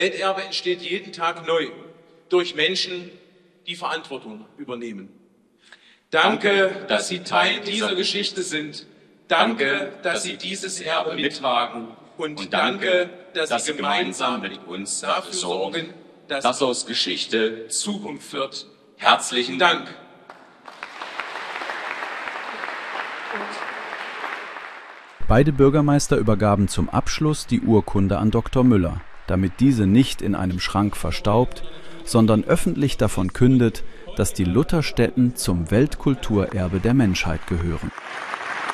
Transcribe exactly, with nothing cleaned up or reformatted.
Welterbe entsteht jeden Tag neu durch Menschen, die Verantwortung übernehmen. Danke, dass Sie Teil dieser Geschichte sind. Danke, dass Sie dieses Erbe mittragen. Und danke, dass Sie gemeinsam mit uns dafür sorgen, dass aus Geschichte Zukunft wird. Herzlichen Dank. Beide Bürgermeister übergaben zum Abschluss die Urkunde an Doktor Müller, damit diese nicht in einem Schrank verstaubt, sondern öffentlich davon kündet, dass die Lutherstätten zum Weltkulturerbe der Menschheit gehören.